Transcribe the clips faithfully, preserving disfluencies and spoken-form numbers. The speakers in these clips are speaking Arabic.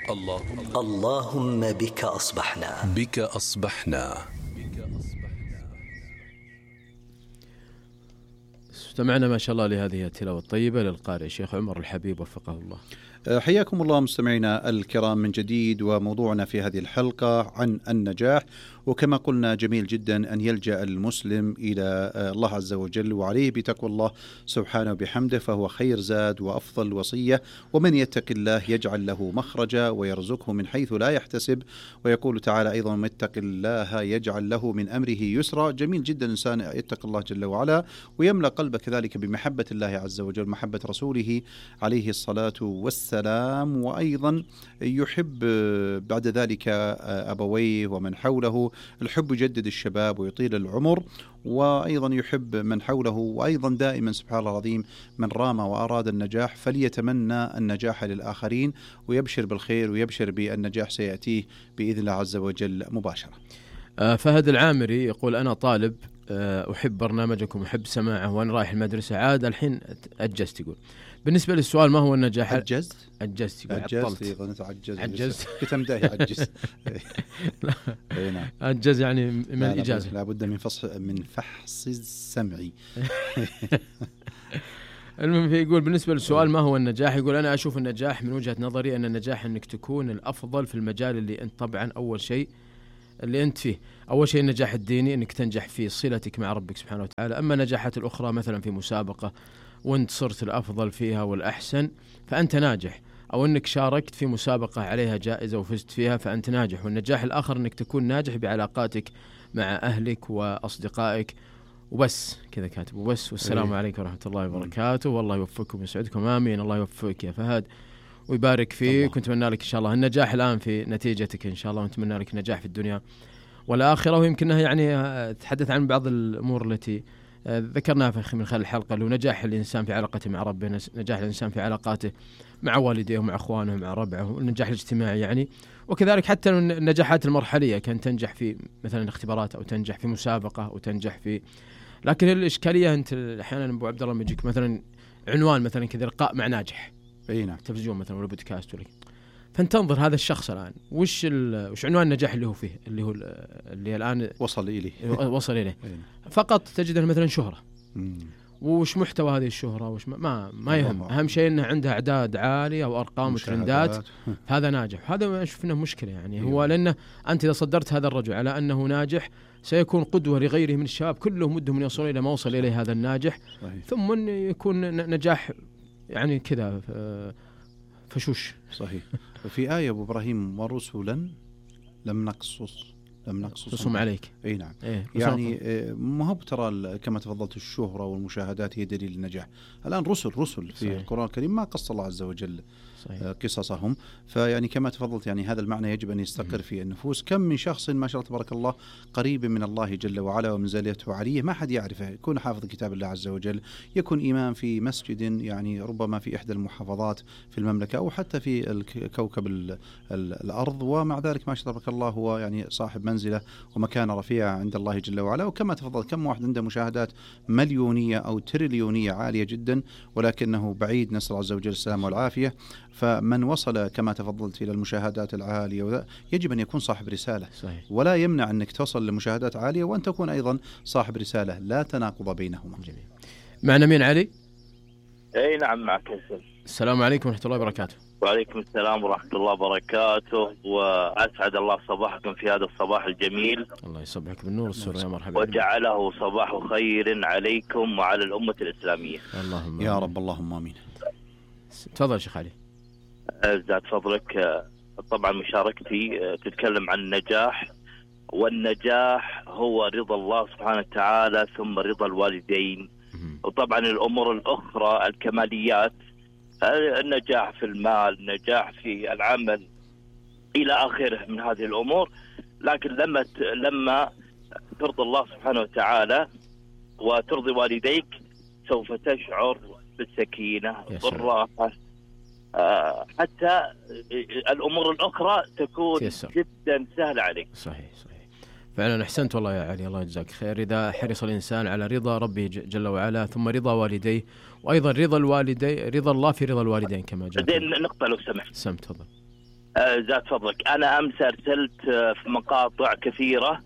اللهم اللهم بك أصبحنا بك أصبحنا. استمعنا ما شاء الله لهذه التلاوة الطيبة للقارئ الشيخ عمر الحبيب وفقه الله. حياكم الله مستمعينا الكرام من جديد، وموضوعنا في هذه الحلقة عن النجاح. وكما قلنا جميل جدا أن يلجأ المسلم إلى الله عز وجل وعليه بتقوى الله سبحانه وبحمده، فهو خير زاد وأفضل وصية. ومن يتق الله يجعل له مخرجا ويرزقه من حيث لا يحتسب. ويقول تعالى أيضا: من يتق الله يجعل له من أمره يسرا. جميل جدا الإنسان يتق الله جل وعلا ويملأ قلبه كذلك بمحبة الله عز وجل، محبة رسوله عليه الصلاة والسلام، وأيضا يحب بعد ذلك أبويه ومن حوله. الحب يجدد الشباب ويطيل العمر، وأيضا يحب من حوله. وأيضا دائما سبحان الله العظيم من رام وأراد النجاح فليتمنى النجاح للآخرين، ويبشر بالخير ويبشر بالنجاح سيأتيه بإذن الله عز وجل مباشرة. آه فهد العامري يقول: أنا طالب آه أحب برنامجكم أحب سماعه وأنا رايح المدرسة، عاد الحين أجزت. يقول بالنسبة للسؤال ما هو النجاح؟ عجزت عجزت يقول عجزت عجزت عجز عجزت كنت مداهي عجز عجز يعني من الإجازة، لا بد من فصح من فحص السمعي. المهم يقول بالنسبة للسؤال ما هو النجاح، يقول: أنا أشوف النجاح من وجهة نظري أن النجاح أنك تكون الأفضل في المجال اللي أنت طبعا أول شيء اللي أنت فيه. أول شيء النجاح الديني أنك تنجح في صلتك مع ربك سبحانه وتعالى. أما النجاحات الأخرى مثلا في مسابقة وانت صرت الأفضل فيها والأحسن فأنت ناجح، أو أنك شاركت في مسابقة عليها جائزة وفزت فيها فأنت ناجح. والنجاح الآخر أنك تكون ناجح بعلاقاتك مع أهلك وأصدقائك. وبس كذا كاتب وبس. والسلام أيه. عليكم ورحمة الله وبركاته، والله يوفقكم ويسعدكم. آمين. الله يوفقك يا فهد ويبارك فيك، ونتمنى لك إن شاء الله النجاح الآن في نتيجتك إن شاء الله، ونتمنى لك نجاح في الدنيا والآخرة. ويمكنها يعني تحدث عن بعض الأمور التي ذكرناها من خلال الحلقة، لو نجاح الإنسان في علاقته مع ربه، نجاح الإنسان في علاقاته مع والديه ومع أخوانه ومع ربعه، النجاح الاجتماعي يعني. وكذلك حتى النجاحات المرحلية، كان تنجح في مثلا اختبارات أو تنجح في مسابقة أو تنجح في. لكن الإشكالية أنت أحيانا أبو عبد الله لما يجيك مثلا عنوان مثلا كذا لقاء مع ناجح أي نعم، تلفزيون مثلا ولا بودكاست ولا، فانتنظر هذا الشخص الآن وش وش عنوان النجاح اللي هو فيه، اللي هو اللي الآن وصل إليه وصل إليه فقط تجده مثلا شهرة. مم. وش محتوى هذه الشهرة وش ما ما يهم، أهم شيء إنه عنده أعداد عالية وأرقام وترندات، هذا ناجح. هذا ما أشوف إنه مشكلة يعني. هو لأنه أنت إذا صدرت هذا الرجل على أنه ناجح سيكون قدوة لغيره من الشباب كلهم ودهم أن يوصلوا إلى ما وصل إليه هذا الناجح. صحيح. ثم يكون نجاح يعني كذا فشوش. صحيح. في آية أبو إبراهيم: ورسلا لم نقصص لم نقصصهم عليك. أي نعم. إيه يعني ما هو ترى كما تفضلت الشهرة والمشاهدات هي دليل النجاح. الآن رسل رسل في صحيح. القرآن الكريم ما قص الله عز وجل صحيح. قصصهم. فيعني كما تفضلت يعني هذا المعنى يجب أن يستقر في النفوس. كم من شخص ما شاء الله تبارك الله قريب من الله جل وعلا ومنزلته عالية ما حد يعرفه، يكون حافظ كتاب الله عز وجل، يكون إمام في مسجد يعني ربما في إحدى المحافظات في المملكة أو حتى في الكوكب الأرض، ومع ذلك ما شاء الله تبارك الله هو يعني صاحب منزلة ومكانة رفيعة عند الله جل وعلا. وكما تفضل كم واحد عنده مشاهدات مليونية أو تريليونية عالية جدا ولكنه بعيد، نسأل الله عز وجل السلامة والعافية. فمن وصل كما تفضلت إلى المشاهدات العالية يجب أن يكون صاحب رسالة. صحيح. ولا يمنع أنك توصل لمشاهدات عالية وأن تكون أيضا صاحب رسالة، لا تناقض بينهما. جميل. معنا مين علي؟ أي نعم معك. السلام عليكم ورحمة الله وبركاته. وعليكم السلام ورحمة الله وبركاته، وأسعد الله صباحكم في هذا الصباح الجميل. الله يصبحك بالنور والسرور يا مرحبا. وجعله صباح خير عليكم وعلى الأمة الإسلامية. اللهم يا رب اللهم آمين. تفضل شيخ علي. زاد فضلك. طبعا مشاركتي تتكلم عن النجاح، والنجاح هو رضا الله سبحانه وتعالى ثم رضا الوالدين، وطبعا الأمور الأخرى الكماليات، النجاح في المال، النجاح في العمل إلى آخره من هذه الأمور. لكن لما لما ترضي الله سبحانه وتعالى وترضي والديك سوف تشعر بالسكينة بالراحة، حتى الأمور الأخرى تكون يسر. جدا سهلة عليك. صحيح صحيح فعلا. أحسنت والله يا علي، الله يجزاك خير. إذا حرص الإنسان على رضا ربه جل وعلا ثم رضا والديه، وأيضا رضا الوالدين، رضا الله في رضا الوالدين كما جاء. نقطة لو سمحت. سمت تفضل. زاد فضلك، أنا أمس أرسلت في مقاطع كثيرة،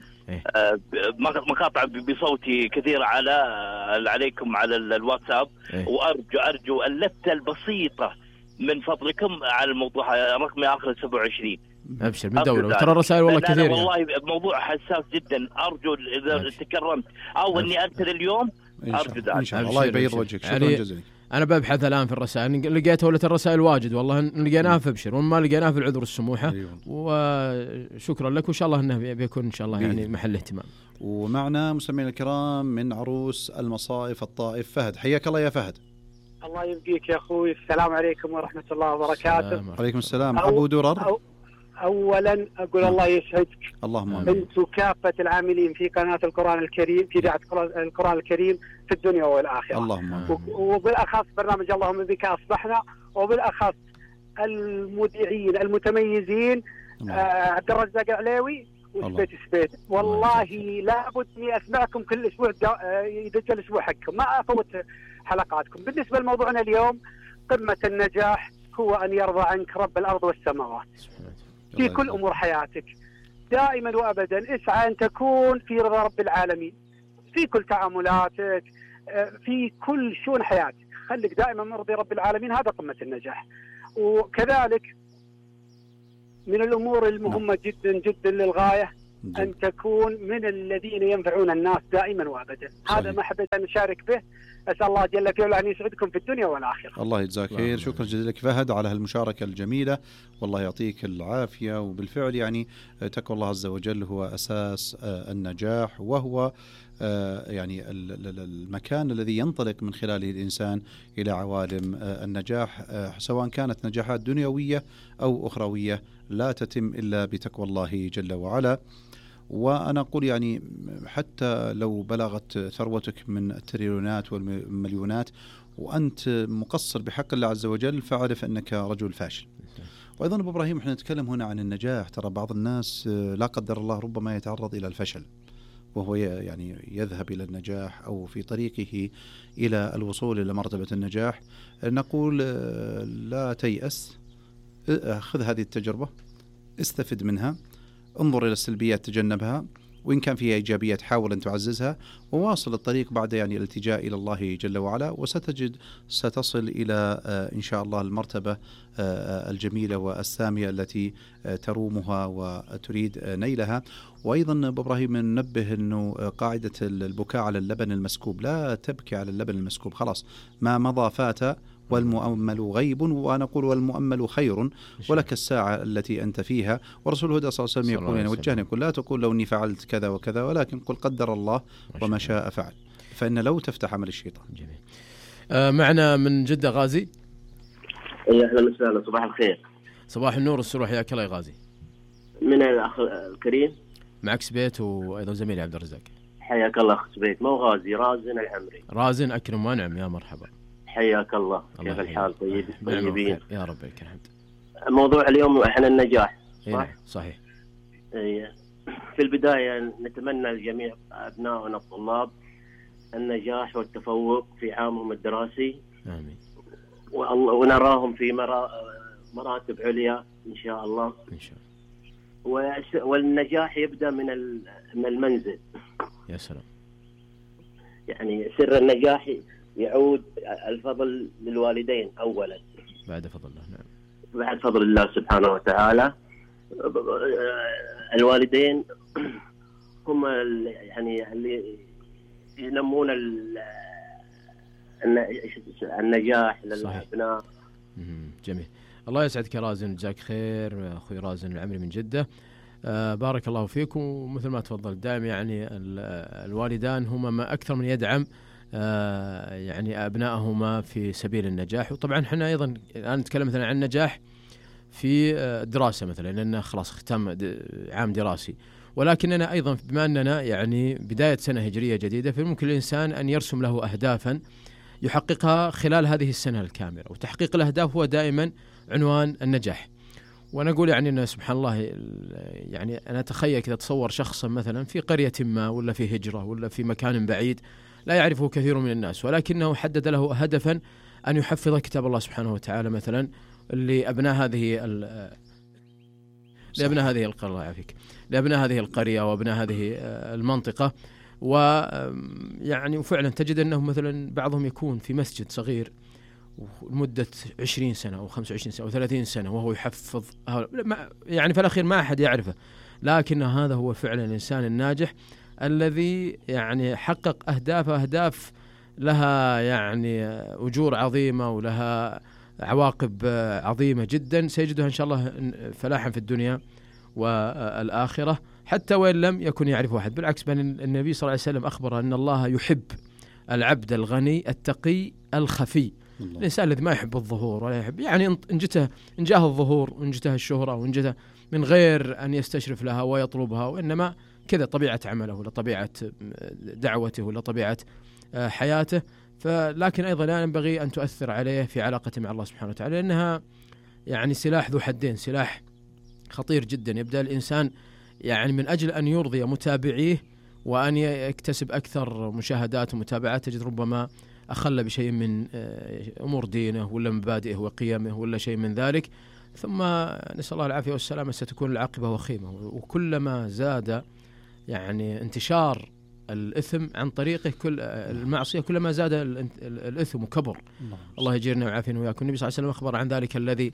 مقاطع بصوتي كثيرة على عليكم على الواتساب، وأرجو أرجو اللفتة البسيطة من فضلكم على الموضوع. رقمي آخر سبعة وعشرين. أبشر من دولة، وترى الرسائل والله كثير. والله يعني. موضوع حساس جدا، أرجو إذا تكرمت أو إني أرسل اليوم أرجو ذلك. إن شاء الله. الله يبيض وجهك. شكرا يعني جزيلا. أنا ببحث الآن في الرسائل، لقيت ولة الرسائل واجد والله، لقيناها فابشر، وما لقيناها في العذر السموحة. أيوة. وشكرا لك، وإن شاء الله أنه بيكون إن شاء الله يعني محل اهتمام. ومعنا مستمعينا الكرام من عروس المصائف الطائف فهد. حياك الله يا فهد. الله يبقيك يا أخوي. السلام عليكم ورحمة الله وبركاته. عليكم السلام. أبو درر. أو أولا أقول الله يسعدك. اللهم آمين. أنتم كافة العاملين في قناة القرآن الكريم، في إذاعة القرآن الكريم في الدنيا والآخرة. اللهم آمين. وبالأخص برنامج اللهم بك أصبحنا، وبالأخص المذيعين المتميزين آه عبد الرزاق العليوي وسبيت سبيت. والله لابد اني اسمعكم كل اسبوع، يدج الاسبوع حقكم، ما افوت حلقاتكم. بالنسبه لموضوعنا اليوم، قمه النجاح هو ان يرضى عنك رب الارض والسماوات في كل امور حياتك. دائما وابدا اسعى ان تكون في رضا رب العالمين في كل تعاملاتك، في كل شؤون حياتك، خليك دائما مرضي رب العالمين. هذا قمه النجاح. وكذلك من الأمور المهمة جدا جدا للغاية أن تكون من الذين ينفعون الناس دائما وأبدا. هذا ما حبيت أن أشارك به. أسأل الله جل في علاه أن يسعدكم في الدنيا والآخرة. الله يجزاك خير. شكرا جزيلا لك فهد على هالمشاركة الجميلة، والله يعطيك العافية. وبالفعل يعني تقوى الله عز وجل هو أساس النجاح، وهو يعني المكان الذي ينطلق من خلاله الإنسان إلى عوالم النجاح، سواء كانت نجاحات دنيوية أو أخروية، لا تتم إلا بتقوى الله جل وعلا. وأنا أقول يعني حتى لو بلغت ثروتك من التريليونات والمليونات وأنت مقصر بحق الله عز وجل، فاعرف أنك رجل فاشل. وأيضا أبو إبراهيم، احنا نتكلم هنا عن النجاح. ترى بعض الناس لا قدر الله ربما يتعرض إلى الفشل وهو يعني يذهب إلى النجاح أو في طريقه إلى الوصول إلى مرتبة النجاح. نقول لا تيأس، خذ هذه التجربة، استفد منها، انظر إلى السلبيات تجنبها، وإن كان فيها إيجابيات حاول أن تعززها، وواصل الطريق بعد يعني الالتجاء إلى الله جل وعلا، وستجد ستصل إلى إن شاء الله المرتبة الجميلة والسامية التي ترومها وتريد نيلها. وأيضا أبو إبراهيم ننبه أنه قاعدة البكاء على اللبن المسكوب، لا تبكي على اللبن المسكوب، خلاص ما مضى فات، والمؤمل غيب، وأنا أقول والمؤمل خير، ولك الساعة التي أنت فيها. ورسول الهدى صلى الله عليه وسلم يقول يعني وجهنا يقول لا تقول لو أني فعلت كذا وكذا، ولكن قل قدر الله وما شاء فعل، فإن لو تفتح عمل الشيطان. جميل. آه معنا من جدة غازي. يا أهلا وسهلا، صباح الخير. صباح النور والسرور، حياك الله يا غازي. من الأخ الكريم؟ معك سبيت وأيضا زميلي عبد الرزاق. حياك الله أخ سبيت. مو غازي، رازن العمري. رازن، أكرم وأنعم، يا مرحبا. حياك الله. كيف الحال؟ طيب طيبين يا رب لك الحمد. موضوع اليوم احنا النجاح، صح؟ صحيح. ايه. في البداية نتمنى لجميع أبنائنا الطلاب النجاح والتفوق في عامهم الدراسي. آمين. ونراهم في مراتب عليا إن شاء الله. إن شاء الله. والنجاح يبدأ من من المنزل. يا سلام. يعني سر النجاح يعود الفضل للوالدين أولا، بعد فضل الله. نعم. بعد فضل الله سبحانه وتعالى. الوالدين هم يعني اللي ينمون النجاح للأبناء. جميل. الله يسعدك يا رازن، جزاك خير أخوي رازن العمري من جدة. آه بارك الله فيكم. ومثل ما تفضل دائما يعني الوالدان هما ما أكثر من يدعم آه يعني أبنائهما في سبيل النجاح. وطبعا احنا أيضا الآن نتكلم مثلا عن النجاح في الدراسة مثلا، لأننا خلاص ختام عام دراسي، ولكننا أيضا بما أننا يعني بداية سنة هجرية جديدة، فممكن الإنسان أن يرسم له أهدافا يحققها خلال هذه السنة الكاملة. وتحقيق الأهداف هو دائما عنوان النجاح. وأنا أقول يعني أن سبحان الله، يعني أنا أتخيل كذا تصور شخصا مثلا في قرية ما ولا في هجرة ولا في مكان بعيد لا يعرفه كثير من الناس، ولكنه حدد له هدفا أن يحفظ كتاب الله سبحانه وتعالى مثلا لأبناء هذه لأبناء هذه القرية الله يعافيك لأبناء هذه القرية وأبناء هذه المنطقة. ويعني وفعلا تجد أنه مثلا بعضهم يكون في مسجد صغير لمدة عشرين سنة أو خمسة وعشرين سنة أو ثلاثين سنة وهو يحفظ، يعني في الأخير ما أحد يعرفه، لكن هذا هو فعلا الإنسان الناجح الذي يعني حقق أهداف أهداف لها يعني أجور عظيمة ولها عواقب عظيمة جدا سيجدها إن شاء الله فلاحا في الدنيا والآخرة، حتى وإن لم يكن يعرف أحد. بالعكس بل النبي صلى الله عليه وسلم أخبر أن الله يحب العبد الغني التقي الخفي. الله. الإنسان الذي ما يحب الظهور ولا يحب يعني إن جته إن جاه الظهور وإن جته الشهرة وإن جته من غير أن يستشرف لها ويطلبها، وإنما كذا طبيعة عمله ولا طبيعة دعوته ولا طبيعة حياته. فلكن أيضا لا ينبغي أن تؤثر عليه في علاقته مع الله سبحانه وتعالى، لأنها يعني سلاح ذو حدين، سلاح خطير جدا. يبدأ الإنسان يعني من أجل أن يرضي متابعيه وأن يكتسب أكثر مشاهدات ومتابعات تجد ربما أخل بشيء من أمور دينه ولا مبادئه وقيمه ولا شيء من ذلك، ثم نسأل الله العافية والسلامة ستكون العاقبة وخيمة. وكلما زاد يعني انتشار الإثم عن طريقه كل المعصية كلما زاد الإثم وكبر. الله, الله يجيرنا ويعافينا وياكم. النبي صلى الله عليه وسلم أخبر عن ذلك الذي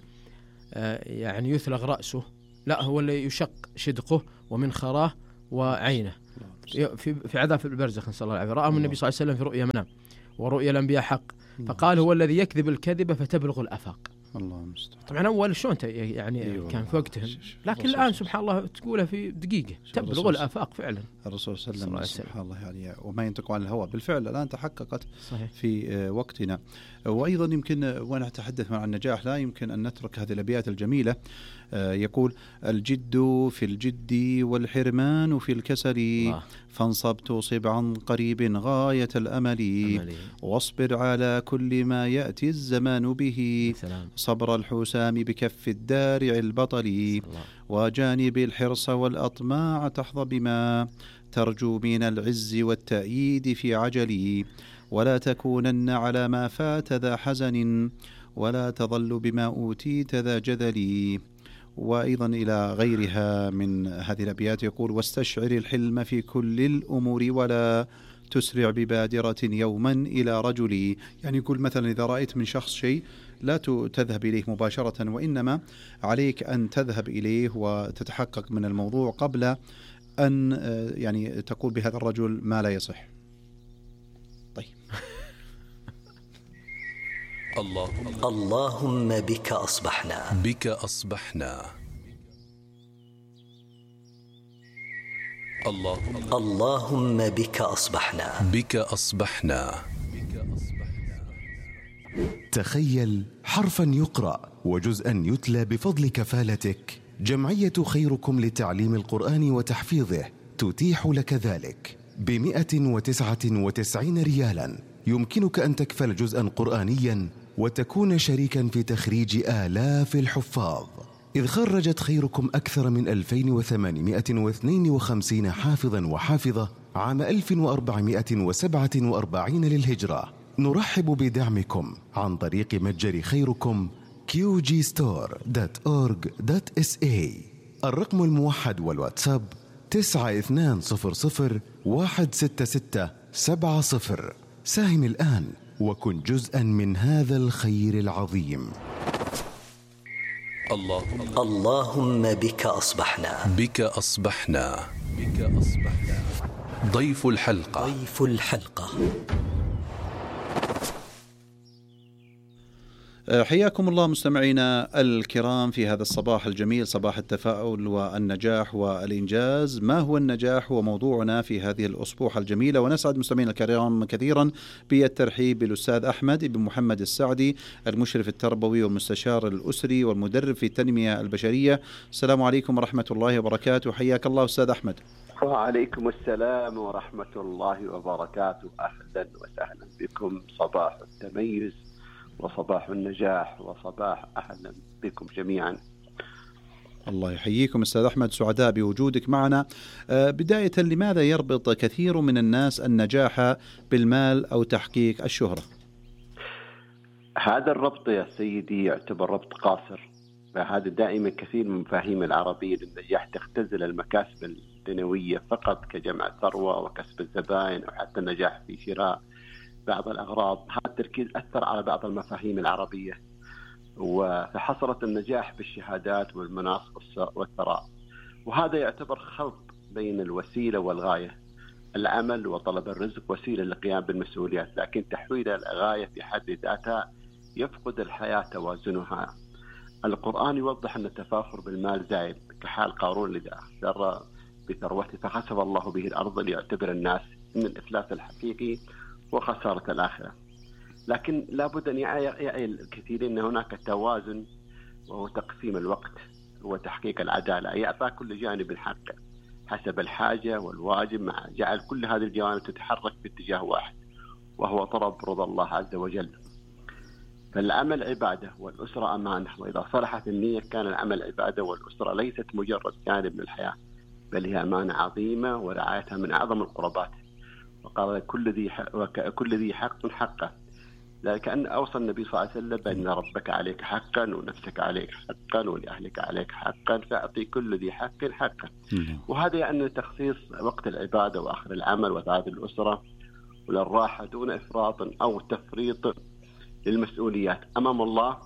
يعني يثلغ رأسه، لا هو اللي يشق شدقه ومن خراه وعينه في في عذاب البرزخ نسأل الله العافية. رآه النبي صلى الله عليه وسلم في رؤيا منام، ورؤيا الأنبياء حق، فقال هو الذي يكذب الكذبة فتبلغ الآفاق. الله المستعان. طبعا أول شلون يعني أيوة كان في وقتهم، لكن الآن سبحان الله تقولها في دقيقة تبلغ الآفاق فعلا. الرسول صلى الله عليه وسلم سبحان الله يعني وما ينطق عن الهوى بالفعل الآن تحققت صحيح. في وقتنا. وأيضا يمكن وأنا أتحدث عن النجاح لا يمكن أن نترك هذه الأبيات الجميلة. يقول الجد في الجد والحرمان في الكسل، فانصب توصب عن قريب غاية الأمل، واصبر على كل ما يأتي الزمان به، صبر الحسام بكف الدارع البطل، وجانب الحرص والأطماع تحظى بما ترجو من العز والتأييد في عجل، ولا تكونن على ما فات ذا حزن، ولا تظل بما أوتيت ذا جذل. وأيضا إلى غيرها من هذه الأبيات يقول واستشعر الحلم في كل الأمور، ولا تسرع ببادرة يوما إلى رجل. يعني يقول مثلا إذا رأيت من شخص شيء لا تذهب إليه مباشرة، وإنما عليك أن تذهب إليه وتتحقق من الموضوع قبل أن يعني تقول بهذا الرجل ما لا يصح. طيب اللهم, اللهم بك أصبحنا بك أصبحنا اللهم, اللهم بك أصبحنا بك أصبحنا تخيل حرفا يقرأ وجزءا يتلى بفضل كفالتك. جمعية خيركم لتعليم القرآن وتحفيظه تتيح لك ذلك بمئة وتسعة وتسعين ريالا. يمكنك أن تكفل جزءا قرآنيا وتكون شريكا في تخريج آلاف الحفاظ، إذ خرجت خيركم أكثر من ألفين وثمانمائة واثنين وخمسين حافظا وحافظة عام ألف وأربعمائة وسبعة وأربعين للهجرة. نرحب بدعمكم عن طريق متجر خيركم كيو جي ستور دوت أورج دوت إس إيه. الرقم الموحد والواتساب تسعة اثنان صفر صفر واحد ستة ستة سبعة صفر. ساهم الآن وكن جزءا من هذا الخير العظيم. اللهم, اللهم بك أصبحنا بك أصبحنا بك أصبحنا ضيف الحلقة ضيف الحلقة حياكم الله مستمعينا الكرام في هذا الصباح الجميل، صباح التفاؤل والنجاح والإنجاز. ما هو النجاح؟ هو موضوعنا في هذه الأسبوع الجميلة، ونسعد مستمعينا الكرام كثيرا بالترحيب بالأستاذ أحمد بن محمد السعدي، المشرف التربوي والمستشار الأسري والمدرب في التنمية البشرية. السلام عليكم ورحمة الله وبركاته. حياك الله أستاذ أحمد. وعليكم السلام ورحمة الله وبركاته. أهلا وسهلا بكم، صباح التميز وصباح النجاح وصباح أهلا بكم جميعا. الله يحييكم أستاذ أحمد، سعداء بوجودك معنا. بداية، لماذا يربط كثير من الناس النجاح بالمال أو تحقيق الشهرة؟ هذا الربط يا سيدي يعتبر ربط قاصر، فهذا دائما كثير من مفاهيم العربية للنجاح تختزل المكاسب الدنيوية فقط كجمع الثروة وكسب الزبائن أو حتى النجاح في شراء بعض الأغراض. هذا التركيز أثر على بعض المفاهيم العربية وفحصرت النجاح بالشهادات والمناصب والثراء، وهذا يعتبر خلط بين الوسيلة والغاية. العمل وطلب الرزق وسيلة للقيام بالمسؤوليات، لكن تحويل الغاية في حد ذاتها يفقد الحياة توازنها. القرآن يوضح أن التفاخر بالمال زائد كحال قارون الذي أخسر بثروته فخسف الله به الأرض ليعتبر الناس أن الإفلاس الحقيقي وخسارة الآخرة. لكن لابد أن يعي الكثيرين أن هناك توازن، وهو تقسيم الوقت وتحقيق العدالة، يعطى كل جانب حقه حسب الحاجة والواجب، مع جعل كل هذه الجوانب تتحرك باتجاه واحد وهو طلب رضا الله عز وجل. فالعمل عبادة والأسرة أمانة، وإذا صلحت النية كان العمل عبادة والأسرة ليست مجرد جانب من الحياة، بل هي أمانة عظيمة ورعايتها من أعظم القربات. وقال كل ذي كل ذي حق حقه، ذلك أن أوصى النبي صلى الله عليه وسلم بأن ربك عليك حقا ونفسك عليك حقا ولأهلك عليك حقا فأعطي كل ذي حق حقه. وهذا يعني تخصيص وقت العبادة وآخر العمل وتعاطي الأسرة وللراحة دون إفراط أو تفريط للمسؤوليات أمام الله.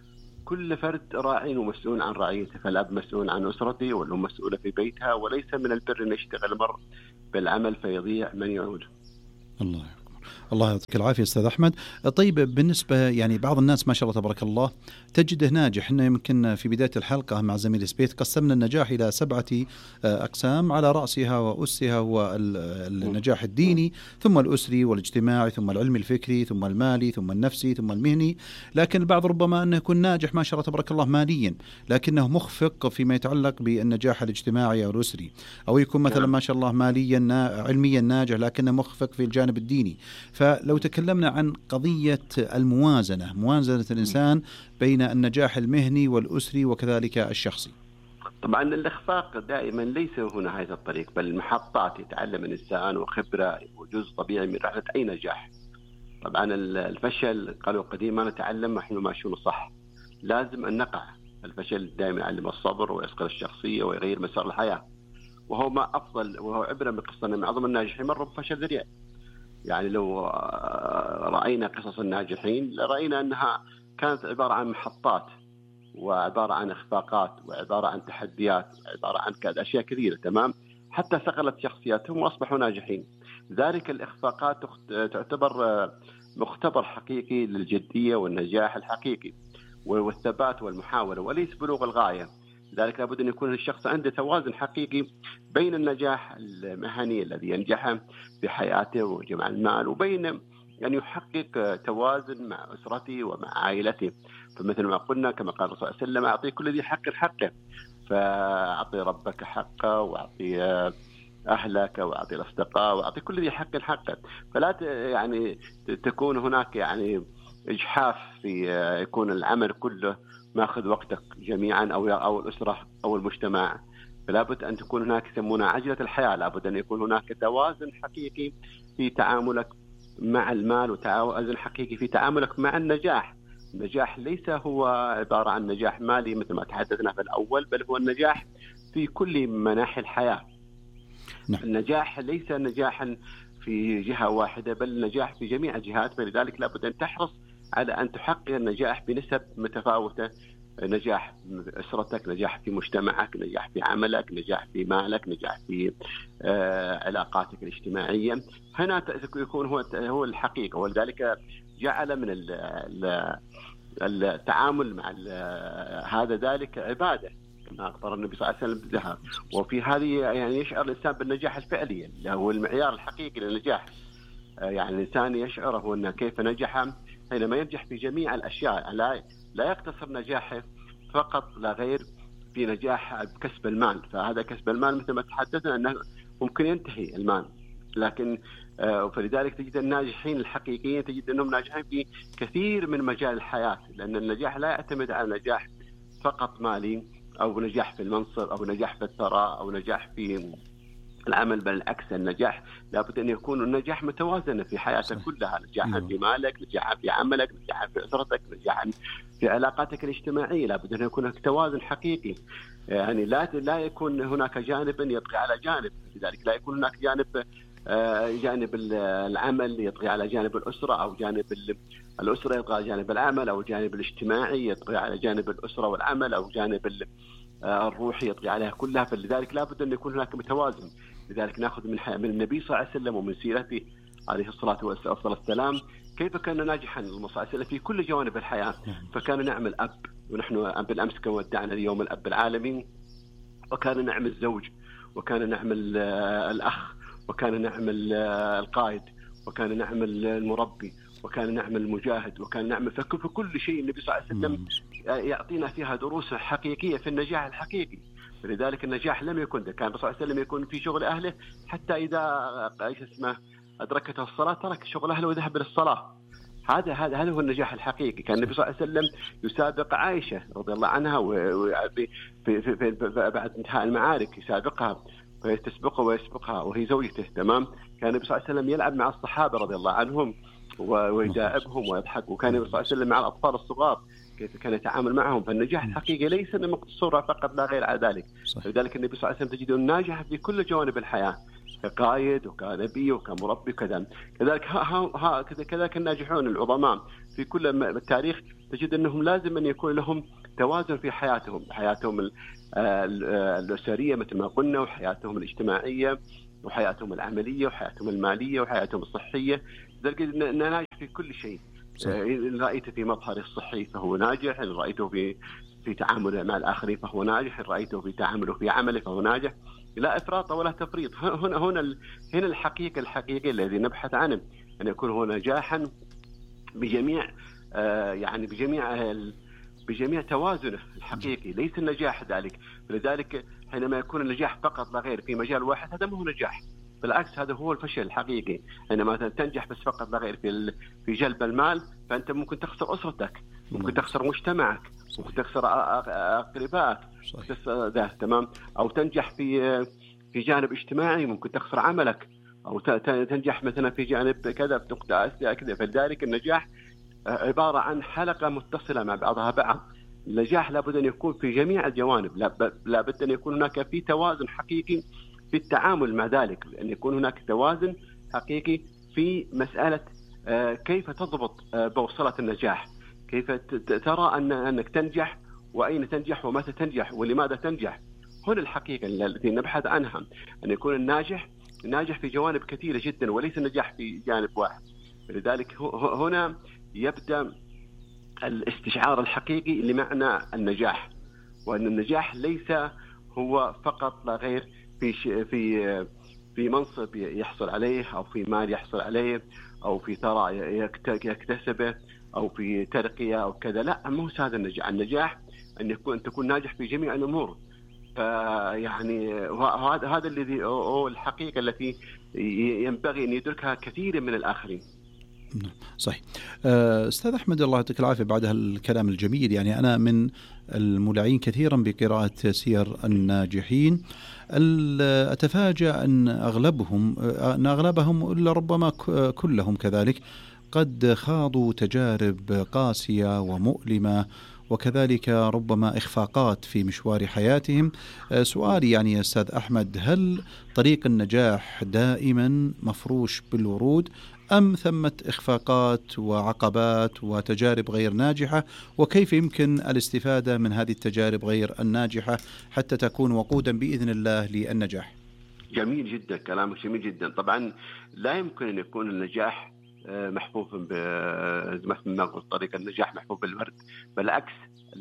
كل فرد راعي ومسؤول عن رعيته، فالأب مسؤول عن أسرته والأم مسؤولة في بيتها، وليس من البر أن يشتغل المرء بالعمل فيضيع من يعود. الله الله يعطيك العافية أستاذ أحمد. طيب بالنسبة يعني بعض الناس ما شاء الله تبارك الله تجده ناجح. إحنا يمكن في بداية الحلقة مع زميل سبيت قسمنا النجاح إلى سبعة أقسام على رأسها وأسها هو النجاح الديني ثم الأسري والاجتماعي ثم العلمي الفكري ثم المالي ثم النفسي ثم المهني. لكن البعض ربما أنه يكون ناجح ما شاء الله تبارك الله ماليا لكنه مخفق فيما يتعلق بالنجاح الاجتماعي أو الأسري، أو يكون مثلا ما شاء الله ماليا علميا ناجح لكنه مخفق في الجانب الديني. فلو تكلمنا عن قضية الموازنة، موازنة الإنسان بين النجاح المهني والأسري وكذلك الشخصي. طبعا الإخفاق دائما ليس هو نهاية الطريق، بل محطات يتعلم الإنسان وخبرة وجزء طبيعي من رحلة أي نجاح. طبعا الفشل قالوا قديما نتعلم نحن ماشيون صح، لازم أن نقع. الفشل دائما يعلم الصبر ويصقل الشخصية ويغير مسار الحياة، وهو ما أفضل وهو عبرة بقصة من أعظم الناجحين مروا بفشل ذريع. يعني لو رأينا قصص الناجحين رأينا أنها كانت عبارة عن محطات وعبارة عن إخفاقات وعبارة عن تحديات وعبارة عن أشياء كثيرة، تمام، حتى صقلت شخصياتهم وأصبحوا ناجحين. ذلك الإخفاقات تعتبر مختبر حقيقي للجدية والنجاح الحقيقي والثبات والمحاولة وليس بلوغ الغاية. لذلك لابد أن يكون الشخص عنده توازن حقيقي بين النجاح المهني الذي ينجح في حياته وجمع المال وبين أن يعني يحقق توازن مع أسرته ومع عائلته. فمثل ما قلنا كما قال الرسول صلى الله عليه وسلم أعطي كل ذي حق حقه، فأعطي ربك حقه وأعطي أهلك وأعطي الأصدقاء وأعطي كل ذي حق حقه. فلا يعني تكون هناك يعني إجحاف في يكون العمل كله ماخذ وقتك جميعا أو أو الأسرة أو المجتمع. فلا بد أن تكون هناك يسمونها عجلة الحياة، لا بد أن يكون هناك توازن حقيقي في تعاملك مع المال وتوازن حقيقي في تعاملك مع النجاح. النجاح ليس هو عبارة عن نجاح مالي مثل ما تحدثنا في الأول، بل هو النجاح في كل مناحي الحياة. نعم. النجاح ليس نجاحا في جهة واحدة بل نجاح في جميع الجهات، فلذلك لا بد أن تحرص على أن تحقق النجاح بنسب متفاوتة، نجاح في أسرتك، نجاح في مجتمعك، نجاح في عملك، نجاح في مالك، نجاح في آه علاقاتك الاجتماعية. هنا يكون هو هو الحقيقة، ولذلك جعل من التعامل مع هذا ذلك عبادة كما أخبر النبي صلى الله عليه وسلم بالذهب. وفي هذه يعني يشعر الإنسان بالنجاح الفعلي اللي هو المعيار الحقيقي للنجاح. آه يعني الإنسان يشعر هو أنه كيف نجح حينما ينجح في جميع الأشياء، لا لا يقتصر نجاحه فقط لا غير في نجاح كسب المال. فهذا كسب المال مثل ما تحدثنا أنه ممكن ينتهي المال، لكن فلذلك تجد الناجحين الحقيقيين تجد أنهم ناجحين في كثير من مجال الحياة، لأن النجاح لا يعتمد على نجاح فقط مالي أو نجاح في المنصب أو نجاح في الثراء أو نجاح في العمل، بل العكس. النجاح لابد أن يكون النجاح متوازنا في حياتك كلها، نجاحا في مالك، نجاحا في عملك، نجاحا في أسرتك، نجاحا في علاقاتك الاجتماعية. لابد أن يكون هناك توازن حقيقي، يعني لا لا يكون هناك جانب يطغى على جانب. لذلك لا يكون هناك جانب جانب العمل يطغى على جانب الأسرة، أو جانب الأسرة يطغى على جانب العمل، أو جانب الاجتماعي يطغى على جانب الأسرة والعمل، أو جانب الروحي يطغى عليها كلها. فلذلك لابد أن يكون هناك متوازن. لذلك نأخذ من من النبي صلى الله عليه وسلم ومن سيرته عليه الصلاة والسلام كيف كان ناجحا صلى الله عليه وسلم في كل جوانب الحياة. فكان نعم الأب، ونحن بالأمس كما ودعنا اليوم الأب العالمي، وكان نعم الزوج، وكان نعم الأخ، وكان نعم القائد، وكان نعم المربي، وكان نعم المجاهد، وكان نعم في كل شيء. النبي صلى الله عليه وسلم يعطينا فيها دروس حقيقية في النجاح الحقيقي. فلذلك النجاح لم يكن ده. كان الرسول صلى الله عليه وسلم يكون في شغل أهله حتى إذا ايش اسمه أدركته الصلاة ترك شغل أهله وذهب للصلاة. هذا هذا هذا هو النجاح الحقيقي. كان النبي صلى الله عليه وسلم يسابق عائشة رضي الله عنها وفي في في في بعد انتهاء المعارك يسابقها وهي تسبقه ويسبقها وهي زوجته. تمام. كان النبي صلى الله عليه وسلم يلعب مع الصحابة رضي الله عنهم ويداعبهم ويضحك. وكان النبي صلى الله عليه وسلم مع الأطفال الصغار كيف كان يتعامل معهم. فالنجاح الحقيقي ليس مقتصورا فقط لا غير على ذلك. لذلك النبي صلى الله عليه وسلم تجده ناجح في كل جوانب الحياة، كقائد وكنبي وكمربي كذا. كذلك ها ها كذلك الناجحون العظماء في كل التاريخ تجد أنهم لازم أن يكون لهم توازن في حياتهم، حياتهم الأسرية مثل ما قلنا، وحياتهم الاجتماعية، وحياتهم العملية، وحياتهم المالية، وحياتهم الصحية. لذلك ناجح في كل شيء. إن رأيته في مظهره الصحي فهو ناجح، إن رأيته في في تعامله مع الآخرين فهو ناجح، إن رأيته في تعامله في عمله فهو ناجح. لا إفراط ولا تفريط. هنا هنا هنا الحقيقة الحقيقي الذي نبحث عنه، أن يكون هو نجاحا بجميع آه يعني بجميع بجميع توازنه الحقيقي، ليس النجاح ذلك. فلذلك حينما يكون النجاح فقط لا غير في مجال واحد هذا ما هو نجاح، بالعكس هذا هو الفشل الحقيقي. حينما تنجح بس فقط لا غير في في جلب المال فأنت ممكن تخسر أسرتك، ممكن تخسر مجتمعك، ممكن تخسر أقربائك، ده تمام. أو تنجح في في جانب اجتماعي ممكن تخسر عملك، أو تنجح مثلا في جانب كذا في نقطة كذا. فلذلك النجاح عبارة عن حلقة متصلة مع بعضها بعض. النجاح لابد أن يكون في جميع الجوانب، لابد أن يكون هناك في توازن حقيقي في التعامل مع ذلك، أن يكون هناك توازن حقيقي في مسألة كيف تضبط بوصلة النجاح، كيف ترى أن أنك تنجح، وأين تنجح، ومتى تنجح، ولماذا تنجح. هنا الحقيقة التي نبحث عنها، أن يكون الناجح ناجح في جوانب كثيرة جدا وليس النجاح في جانب واحد. لذلك هنا يبدأ الاستشعار الحقيقي لمعنى النجاح، وأن النجاح ليس هو فقط لا غير في في في منصب يحصل عليه، أو في مال يحصل عليه، أو في ثراء يكتسبه، أو في ترقية أو كذا. لا، مو هذا النجاح. النجاح أن يكون أن تكون ناجح في جميع الأمور. يعني هذا هذا الذي هو الحقيقة التي ينبغي أن يدركها كثير من الآخرين. صحيح. أستاذ أحمد الله يعطيك العافية بعد هالكلام الجميل. يعني أنا من المولعين كثيرا بقراءة سير الناجحين، أتفاجأ أن أغلبهم أن أغلبهم إلا ربما كلهم كذلك قد خاضوا تجارب قاسية ومؤلمة، وكذلك ربما إخفاقات في مشوار حياتهم. سؤالي يعني يا أستاذ أحمد، هل طريق النجاح دائما مفروش بالورود، أم ثمة إخفاقات وعقبات وتجارب غير ناجحة؟ وكيف يمكن الاستفادة من هذه التجارب غير الناجحة حتى تكون وقودا بإذن الله للنجاح؟ جميل جدا، كلامك جميل جدا. طبعا لا يمكن أن يكون النجاح محفوف بمثل طريق النجاح محفوف بالورد، بالعكس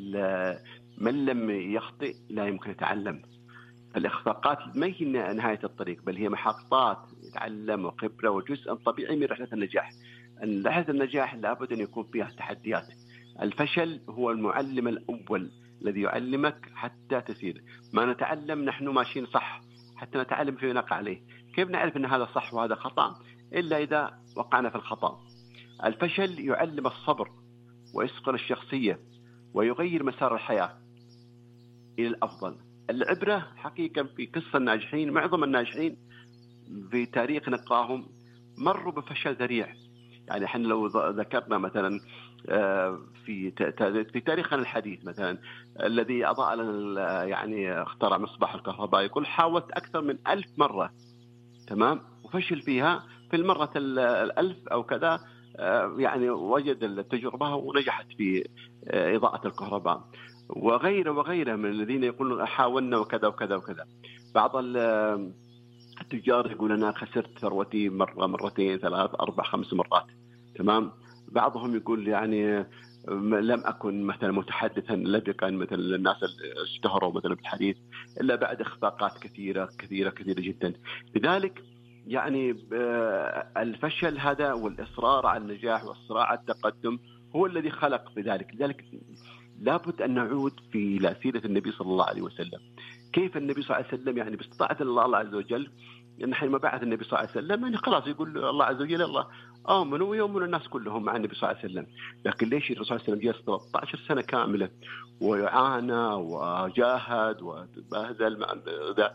من لم يخطئ لا يمكن يتعلم. الإخفاقات ما هي نهاية الطريق، بل هي محطات يتعلم وخبرة وجزء طبيعي من رحلة النجاح. رحلة النجاح لابد أن يكون فيها تحديات. الفشل هو المعلم الأول الذي يعلمك حتى تسير. ما نتعلم نحن ماشيين صح حتى نتعلم فيه ونقع عليه. كيف نعرف أن هذا صح وهذا خطأ؟ إلا إذا وقعنا في الخطأ. الفشل يعلم الصبر ويصقل الشخصية ويغير مسار الحياة إلى الأفضل. العبرة حقيقة في قصة الناجحين، معظم الناجحين في تاريخ نقاهم مروا بفشل ذريع. يعني احنا لو ذكرنا مثلا في في تاريخنا الحديث مثلا الذي أضاء لنا يعني اخترع مصباح الكهرباء، يقول حاولت أكثر من ألف مرة، تمام، وفشل فيها. في المرة الألف أو كذا يعني وجد التجربة ونجحت في إضاءة الكهرباء. وغيره وغيره من الذين يقولون حاولنا وكذا وكذا وكذا. بعض التجار يقول أنا خسرت ثروتي مرة مرتين ثلاث أربع خمس مرات، تمام. بعضهم يقول يعني لم أكن مثلا متحدثا لبقا مثل الناس اللي اشتهروا مثلا بالحديث إلا بعد إخفاقات كثيرة كثيرة كثيرة جدا. لذلك يعني الفشل هذا والإصرار على النجاح والصراع على التقدم هو الذي خلق بذلك. لذلك لابد أن نعود في سيرة النبي صلى الله عليه وسلم. كيف النبي صلى الله عليه وسلم يعني باستطاعة الله عز وجل، يعني حينما بعث النبي صلى الله عليه وسلم يعني خلاص يقول الله عز وجل الله آمنوا ويؤمن الناس كلهم مع النبي صلى الله عليه وسلم. لكن ليش الرسول صلى الله عليه وسلم جلس ثلاثة عشر سنة كاملة ويعانى وجاهد وبهذل ذا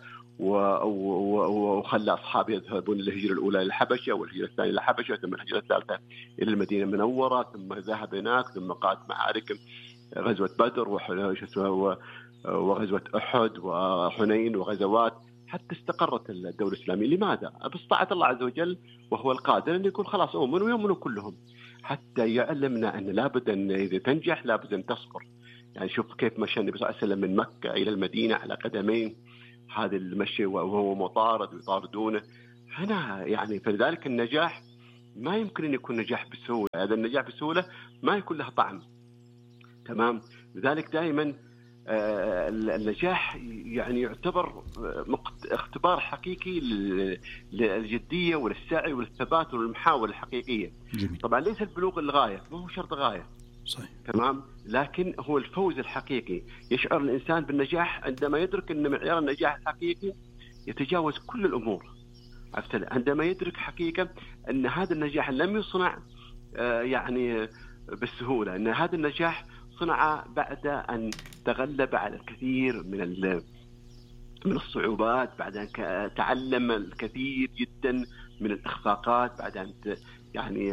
وخلى أصحابه يذهبون الهجرة الأولى إلى الحبشة والهجرة الثانية إلى الحبشة ثم الهجرة الثالثة إلى المدينة المنورة، ثم ذهب هناك ثم قاد معارك غزوة بدر وغزوة أحد وحنين وغزوات حتى استقرت الدولة الإسلامية. لماذا؟ باستطاعة الله عز وجل وهو القادر أن يقول خلاص أؤمنوا ويؤمنوا كلهم، حتى يعلمنا أن لابد أن إذا تنجح لابد أن تصبر. يعني شوف كيف مشى النبي صلى الله عليه وسلم من مكة إلى المدينة على قدمين، هذا المشي وهو مطارد ويطاردونه هنا يعني. فلذلك النجاح ما يمكن أن يكون نجاح بسهولة، هذا النجاح بسهولة ما يكون له طعم، تمام. لذلك دائما النجاح يعني يعتبر اختبار حقيقي للجدية وللسعي وللثبات والمحاولة الحقيقية. جميل. طبعا ليس البلوغ الغاية، ما هو شرط غاية، صحيح، تمام، لكن هو الفوز الحقيقي. يشعر الإنسان بالنجاح عندما يدرك أن معيار النجاح الحقيقي يتجاوز كل الأمور. عندما يدرك حقيقة أن هذا النجاح لم يصنع يعني بالسهولة، أن هذا النجاح صنع بعد أن تغلب على الكثير من من الصعوبات، بعد أن تعلم الكثير جدا من الإخفاقات، بعد أن يعني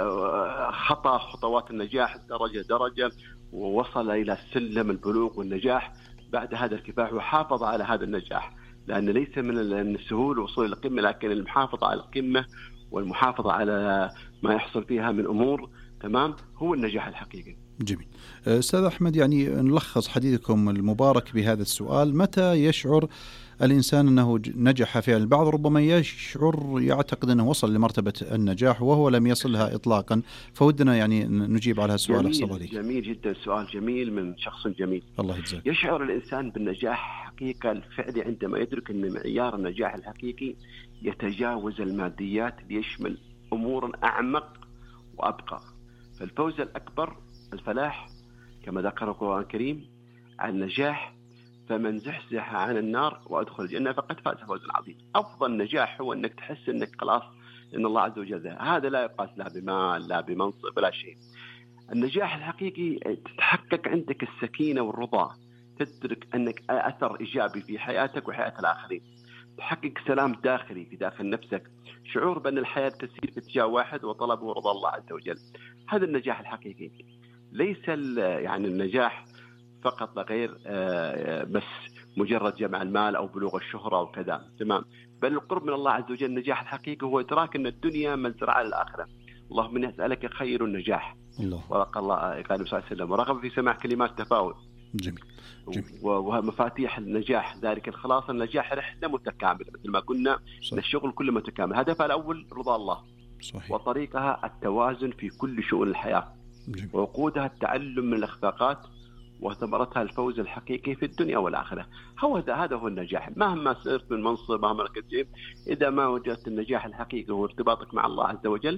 خطى خطوات النجاح درجة درجة ووصل إلى سلم البلوغ والنجاح بعد هذا الكفاح، وحافظ على هذا النجاح. لأن ليس من السهول الوصول إلى القمة، لكن المحافظة على القمة والمحافظة على ما يحصل فيها من أمور، تمام، هو النجاح الحقيقي. جميل. أستاذ أحمد، يعني نلخص حديثكم المبارك بهذا السؤال: متى يشعر الإنسان أنه نجح فعلا؟ البعض ربما يشعر يعتقد أنه وصل لمرتبة النجاح وهو لم يصلها إطلاقا، فودنا يعني نجيب على هذا السؤال. أحسن الله عليك. جميل جدا، سؤال جميل من شخص جميل. الله يجزاك. يشعر الإنسان بالنجاح حقيقة الفعلي عندما يدرك أن معيار النجاح الحقيقي يتجاوز الماديات ليشمل أمور أعمق وأبقى. فالفوز الأكبر الفلاح كما ذكر القرآن الكريم عن النجاح: فمن زحزح عن النار وأدخل الجنة فقد فاز فوزا عظيما. أفضل نجاح هو أنك تحس أنك خلاص إن الله عز وجل، هذا لا يقاس لا بمال لا بمنصب ولا شيء. النجاح الحقيقي تتحقق عندك السكينة والرضا، تدرك أنك أثر إيجابي في حياتك وحياة الآخرين، تحقق سلام داخلي في داخل نفسك، شعور بأن الحياة تسير في اتجاه واحد وطلبه رضا الله عز وجل. هذا النجاح الحقيقي، ليس يعني النجاح فقط غير بس مجرد جمع المال أو بلوغ الشهرة أو كذا، تمام، بل القرب من الله عز وجل. النجاح الحقيقي هو إدراك أن الدنيا مزرعة للآخرة. اللهم إني أسألك خير النجاح، الله ورق الله قال صلى الله عليه وسلم، ورغب في سماع كلمات تفاؤل. جميل. جميل. ومفاتيح النجاح ذلك الخلاص. النجاح رحلة متكاملة مثل ما قلنا، الشغل كله متكامل. هدفها الأول رضا الله، صحيح، وطريقها التوازن في كل شؤون الحياة. جميل. ووقودها التعلم من الإخفاقات، وثمرتها الفوز الحقيقي في الدنيا والآخرة. هو هذا هو النجاح. مهما صرت من منصب، مهما كنت، إذا ما وجدت النجاح الحقيقي هو ارتباطك مع الله عز وجل،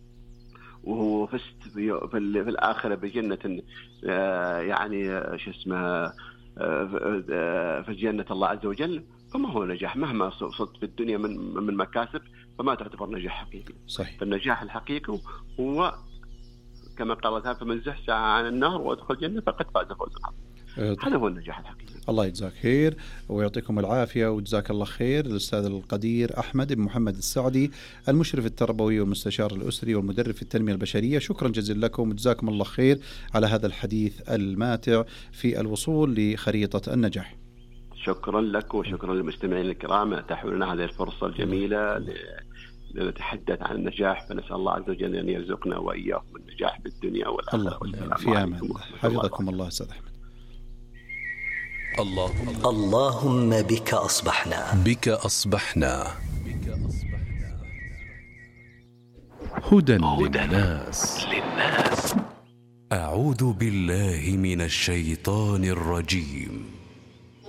وهو فزت في, في الآخرة بجنة يعني شو اسمها في جنة الله عز وجل، فما هو نجاح. مهما صرت في الدنيا من من مكاسب فما تعتبر نجاح حقيقي. صحيح. فالنجاح الحقيقي هو كما قال تعالى: فمن زحزح عن النار وادخل الجنة فقد فاز فوزا عظيما. هذا هو النجاح الحقيقي. الله يجزاك خير ويعطيكم العافية وجزاك الله خير. الأستاذ القدير أحمد بن محمد السعدي، المشرف التربوي والمستشار الأسري والمدرب في التنمية البشرية، شكرا جزيلا لكم وجزاكم الله خير على هذا الحديث الماتع في الوصول لخريطة النجاح. شكرا لك وشكرا للمستمعين الكرام، أتاحوا لنا هذه الفرصة الجميلة لنتحدث عن النجاح، فنسأل الله عز وجل أن يرزقنا وإياكم النجاح في الدنيا والآخرة. الله في أمان. حفظكم الله أستاذ أحمد. اللهم اللهم بك أصبحنا بك أصبحنا هدى للناس. أعوذ بالله من الشيطان الرجيم.